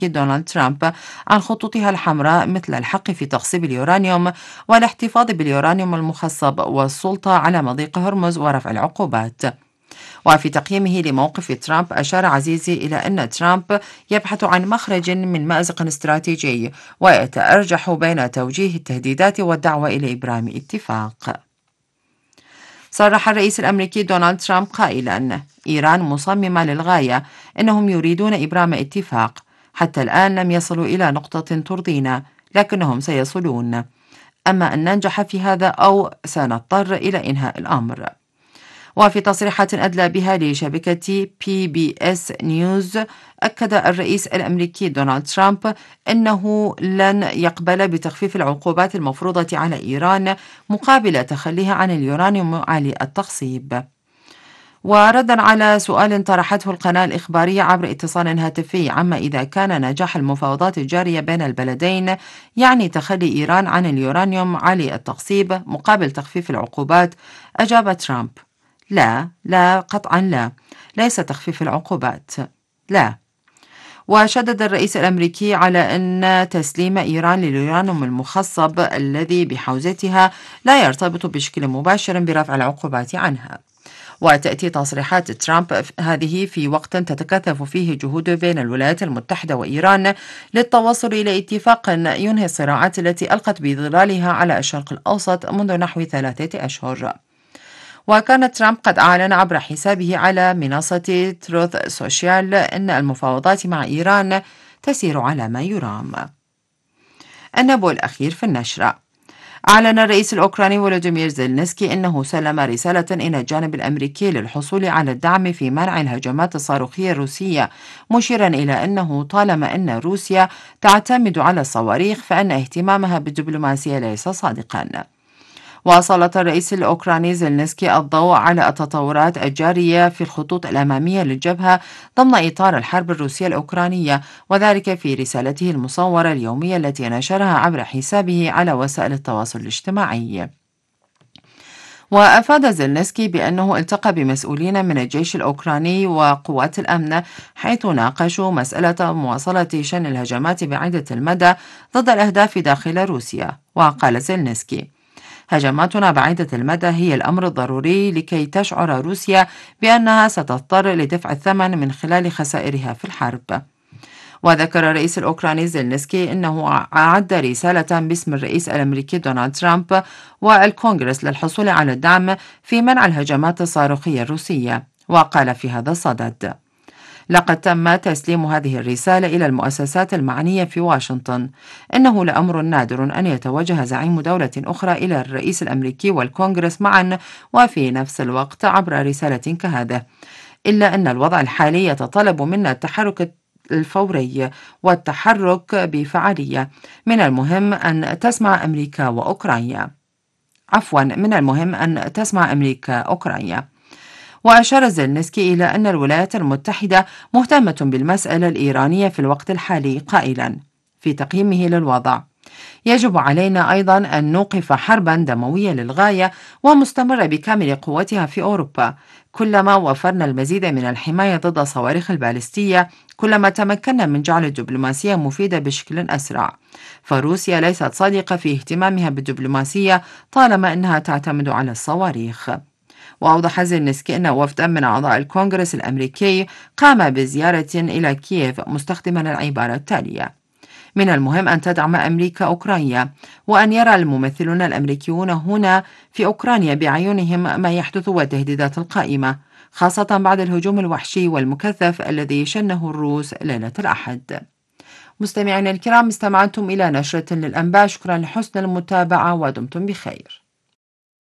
دونالد ترامب عن خطوطها الحمراء مثل الحق في تخصيب اليورانيوم والاحتفاظ باليورانيوم المخصب والسلطة على مضيق هرمز ورفع العقوبات. وفي تقييمه لموقف ترامب أشار عزيزي إلى أن ترامب يبحث عن مخرج من مأزق استراتيجي ويتأرجح بين توجيه التهديدات والدعوة إلى إبرام اتفاق. صرح الرئيس الأمريكي دونالد ترامب قائلا أن إيران مصممة للغاية، إنهم يريدون إبرام اتفاق، حتى الآن لم يصلوا إلى نقطة ترضينا، لكنهم سيصلون، أما أن ننجح في هذا أو سنضطر إلى إنهاء الأمر. وفي تصريحات أدلى بها لشبكة PBS نيوز، أكد الرئيس الأمريكي دونالد ترامب أنه لن يقبل بتخفيف العقوبات المفروضة على إيران مقابل تخليها عن اليورانيوم عالي التخصيب. وردا على سؤال طرحته القناة الإخبارية عبر اتصال هاتفي عما إذا كان نجاح المفاوضات الجارية بين البلدين يعني تخلي إيران عن اليورانيوم عالي التخصيب مقابل تخفيف العقوبات، أجاب ترامب: لا قطعا لا، ليس تخفيف العقوبات، لا. وشدد الرئيس الأمريكي على أن تسليم إيران لليورانيوم المخصب الذي بحوزتها لا يرتبط بشكل مباشر برفع العقوبات عنها. وتأتي تصريحات ترامب هذه في وقت تتكثف فيه جهود بين الولايات المتحدة وإيران للتوصل إلى اتفاق ينهي الصراعات التي ألقت بظلالها على الشرق الأوسط منذ نحو 3 أشهر. وكان ترامب قد أعلن عبر حسابه على منصة تروث سوشيال أن المفاوضات مع إيران تسير على ما يرام. النبوء الأخير في النشرة: أعلن الرئيس الأوكراني فولوديمير زيلينسكي أنه سلم رسالة إلى الجانب الأمريكي للحصول على الدعم في منع الهجمات الصاروخية الروسية، مشيرا إلى أنه طالما أن روسيا تعتمد على الصواريخ فإن اهتمامها بالدبلوماسية ليس صادقا. وسلط الرئيس الأوكراني زيلينسكي الضوء على التطورات الجارية في الخطوط الأمامية للجبهة ضمن إطار الحرب الروسية الأوكرانية، وذلك في رسالته المصورة اليومية التي نشرها عبر حسابه على وسائل التواصل الاجتماعي. وأفاد زيلينسكي بأنه التقى بمسؤولين من الجيش الأوكراني وقوات الأمن حيث ناقشوا مسألة مواصلة شن الهجمات بعيدة المدى ضد الأهداف داخل روسيا. وقال زيلينسكي: هجماتنا بعيدة المدى هي الأمر الضروري لكي تشعر روسيا بأنها ستضطر لدفع الثمن من خلال خسائرها في الحرب. وذكر الرئيس الأوكراني زيلينسكي أنه أعد رسالة باسم الرئيس الأمريكي دونالد ترامب والكونغرس للحصول على الدعم في منع الهجمات الصاروخية الروسية. وقال في هذا الصدد: لقد تم تسليم هذه الرسالة إلى المؤسسات المعنية في واشنطن. إنه لأمر نادر أن يتوجه زعيم دولة أخرى إلى الرئيس الأمريكي والكونغرس معا وفي نفس الوقت عبر رسالة كهذه، إلا أن الوضع الحالي يتطلب منا التحرك الفوري والتحرك بفعالية. من المهم أن تسمع أمريكا أوكرانيا. وأشار زيلينسكي إلى أن الولايات المتحدة مهتمة بالمسألة الإيرانية في الوقت الحالي، قائلا في تقييمه للوضع: يجب علينا أيضا أن نوقف حربا دموية للغاية ومستمرة بكامل قوتها في أوروبا. كلما وفرنا المزيد من الحماية ضد الصواريخ البالستية كلما تمكنا من جعل الدبلوماسية مفيدة بشكل أسرع، فروسيا ليست صادقة في اهتمامها بالدبلوماسية طالما أنها تعتمد على الصواريخ. وأوضح زيلينسكي أن وفدا من أعضاء الكونغرس الأمريكي قام بزيارة إلى كييف مستخدما العبارة التالية: من المهم أن تدعم أمريكا أوكرانيا، وأن يرى الممثلون الأمريكيون هنا في أوكرانيا بعيونهم ما يحدث والتهديدات القائمة، خاصة بعد الهجوم الوحشي والمكثف الذي شنه الروس ليلة الأحد. مستمعينا الكرام، استمعتم إلى نشرة للأنباء. شكرا لحسن المتابعة ودمتم بخير.